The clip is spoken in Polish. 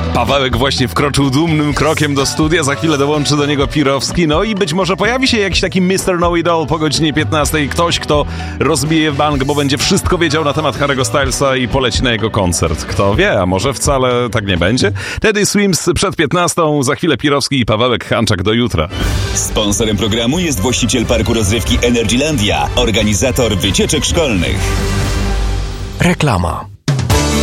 Pawełek właśnie wkroczył dumnym krokiem do studia, za chwilę dołączy do niego Pirowski, no i być może pojawi się jakiś taki Mr. Know-It-All po godzinie 15. Ktoś, kto rozbije bank, bo będzie wszystko wiedział na temat Harry'ego Stylesa i poleci na jego koncert. Kto wie, a może wcale tak nie będzie? Teddy Swims przed 15. Za chwilę Pirowski i Pawełek Hanczak do jutra. Sponsorem programu jest właściciel parku rozrywki Energylandia, organizator wycieczek szkolnych. Reklama.